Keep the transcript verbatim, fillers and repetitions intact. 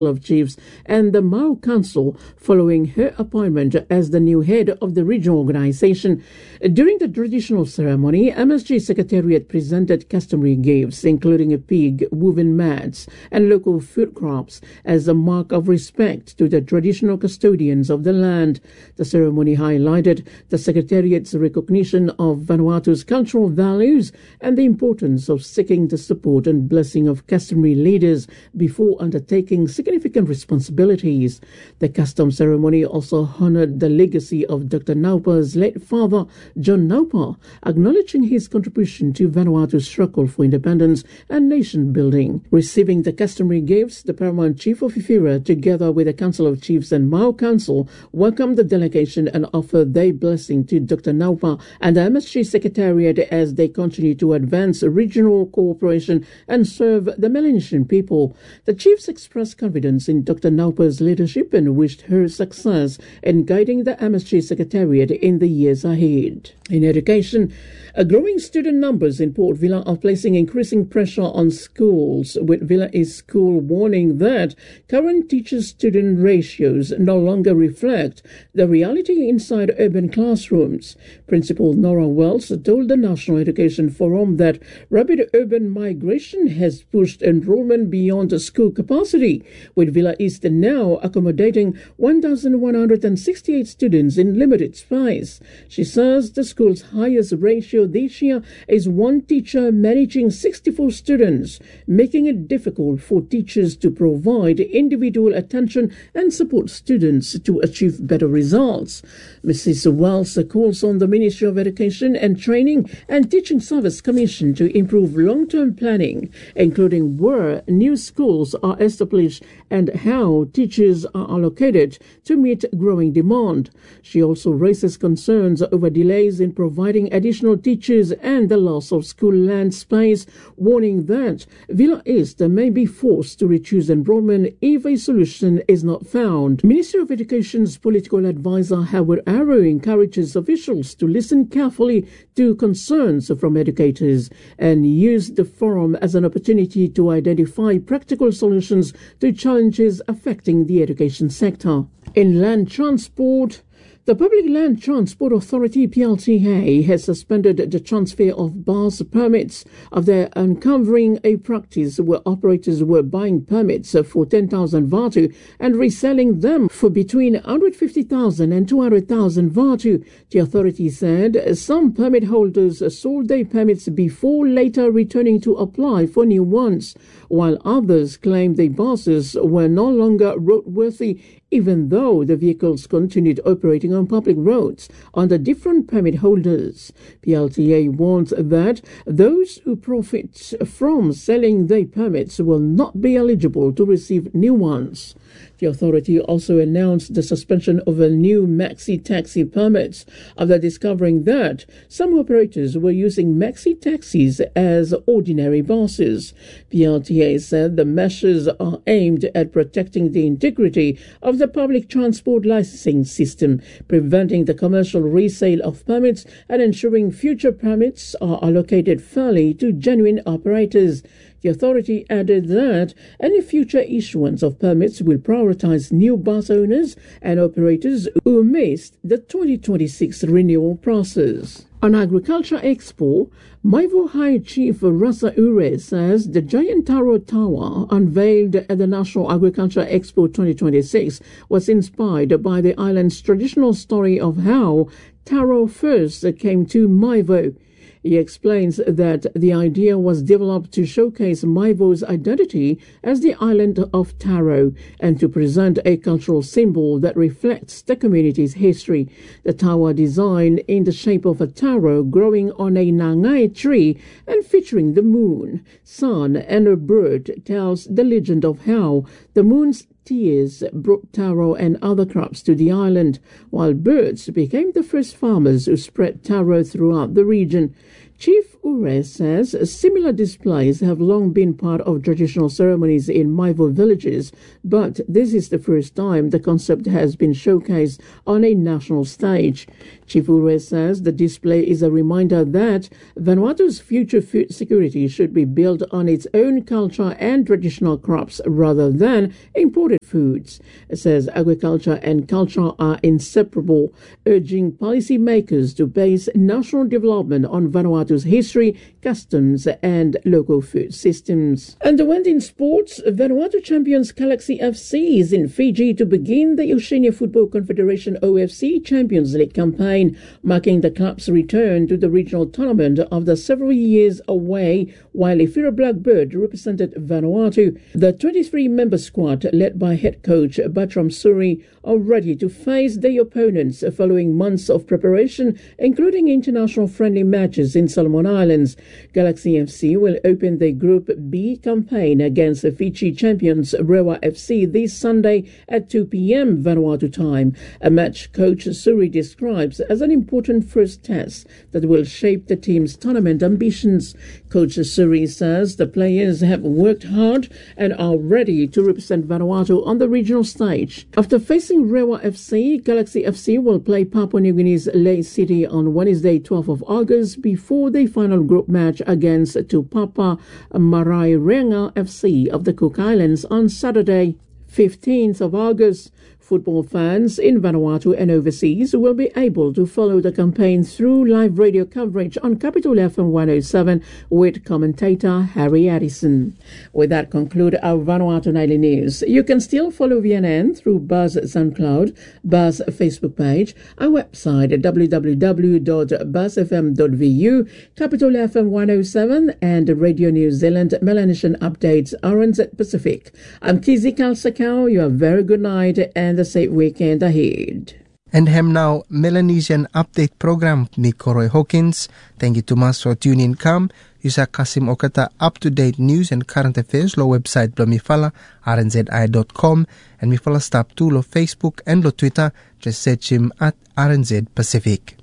of Chiefs and the Mau Council following her appointment as the new head of the regional organization. During the traditional ceremony, M S G Secretariat presented customary gifts, including a pig, woven mats, and local food crops as a mark of respect to the traditional custodians of the land. The ceremony highlighted the Secretariat's recognition of Vanuatu's cultural values and the importance of seeking the support and blessing of customary leaders before undertaking significant responsibilities. The custom ceremony also honored the legacy of Doctor Naupa's late father, John Naupa, acknowledging his contribution to Vanuatu's struggle for independence and nation building. Receiving the customary gifts, the Paramount Chief of Ifira, together with the Council of Chiefs and Mau Council, welcomed the delegation and offered their blessing to Doctor Naupa and the M S G Secretariat as they continue to advance regional cooperation and serve the Melanesian people. The chiefs expressed confidence in Doctor Naupa's leadership and wished her success in guiding the M S G Secretariat in the years ahead. In education, a growing student numbers in Port Vila are placing increasing pressure on schools, with Villa East School warning that current teacher-student ratios no longer reflect the reality inside urban classrooms. Principal Nora Wells told the National Education Forum that rapid urban migration has pushed enrollment beyond the school capacity, with Villa East now accommodating one thousand one hundred sixty-eight students in limited space. She says the school's highest ratio this year is one teacher managing sixty-four students, making it difficult for teachers to provide individual attention and support students to achieve better results. Missus Wells calls on the Ministry of Education and Training and Teaching Service Commission to improve long-term planning, including where new schools are established and how teachers are allocated to meet growing demand. She also raises concerns over delays in providing additional teachers and the loss of school land space, warning that Villa East may be forced to reduce enrollment if a solution is not found. Ministry of Education's political advisor Howard Arrow encourages officials to listen carefully to concerns from educators and use the forum as an opportunity to identify practical solutions to challenges affecting the education sector. In land transport, the Public Land Transport Authority P L T A has suspended the transfer of bus permits after uncovering a practice where operators were buying permits for ten thousand Vatu and reselling them for between one hundred fifty thousand and two hundred thousand Vatu. The authority said some permit holders sold their permits before later returning to apply for new ones, while others claimed their buses were no longer roadworthy even though the vehicles continued operating on public roads under different permit holders. P L T A warns that those who profit from selling their permits will not be eligible to receive new ones. The authority also announced the suspension of a new maxi taxi permits after discovering that some operators were using maxi taxis as ordinary buses. P L T A said the measures are aimed at protecting the integrity of the public transport licensing system, preventing the commercial resale of permits and ensuring future permits are allocated fairly to genuine operators. The authority added that any future issuance of permits will prioritize new bus owners and operators who missed the twenty twenty-six renewal process. On Agriculture Expo, Maivo High Chief Rasa Ure says the giant Taro Tower unveiled at the National Agriculture Expo twenty twenty-six was inspired by the island's traditional story of how Taro first came to Maivo. He explains that the idea was developed to showcase Maivo's identity as the island of Taro and to present a cultural symbol that reflects the community's history. The tower, designed in the shape of a taro growing on a nangai tree and featuring the moon, sun, and a bird, tells the legend of how the moon's tears brought taro and other crops to the island, while birds became the first farmers who spread taro throughout the region. Chief Ure says similar displays have long been part of traditional ceremonies in Maivo villages, but this is the first time the concept has been showcased on a national stage. Chief Ure says the display is a reminder that Vanuatu's future food security should be built on its own culture and traditional crops rather than imported foods. It says agriculture and culture are inseparable, urging policymakers to base national development on Vanuatu's history, customs, and local food systems. And the went in sports, Vanuatu champions Galaxy F C is in Fiji to begin the Oceania Football Confederation O F C Champions League campaign, marking the club's return to the regional tournament after several years away, while Ifira Blackbird represented Vanuatu. The twenty-three member squad, led by head coach Batram Suri, are ready to face their opponents following months of preparation, including international friendly matches in Solomon Islands. Galaxy F C will open the Group B campaign against Fiji champions Rewa F C this Sunday at two p.m. Vanuatu time, a match coach Suri describes as an important first test that will shape the team's tournament ambitions. Coach Suri says the players have worked hard and are ready to represent Vanuatu on the regional stage. After facing Rewa F C, Galaxy F C will play Papua New Guinea's Lae City on Wednesday, twelfth of August, before the final group match against Tupapa Marae Renga F C of the Cook Islands on Saturday, fifteenth of August. Football fans in Vanuatu and overseas will be able to follow the campaign through live radio coverage on Capital F M one oh seven with commentator Harry Addison. With that, conclude our Vanuatu Nightly News. You can still follow V N N through Buzz SoundCloud, Buzz Facebook page, our website at w w w dot buzz f m dot v u, Capital F M one oh seven, and Radio New Zealand Melanesian Updates R N Z Pacific. I'm Kizzy Kalsakau. You have a very good night and a safe weekend ahead. And hem now Melanesian Update program ni Koroy Hawkins. Thank you to mas for tuning in. Come, Yusa Kasim Okata up-to-date news and current affairs lo website blo mifala r n z i dot com and mifala stop to lo Facebook and lo Twitter. Just search him at R N Z Pacific.